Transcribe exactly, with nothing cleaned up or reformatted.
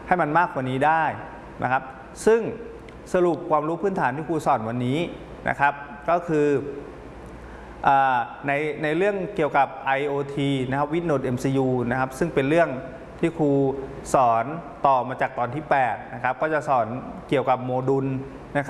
ให้มันมากกว่านี้ได้นะครับซึ่งสรุปความรู้พื้นฐานที่ครูสอนวันนี้นะครับก็คือในในเรื่องเกี่ยวกับ ไอ โอ ที นะครับ with Node เอ็ม ซี ยู นะครับซึ่งเป็นเรื่องที่ครูสอนต่อมาจากตอนที่แปดนะครับก็จะสอนเกี่ยวกับโมดูลนะครับ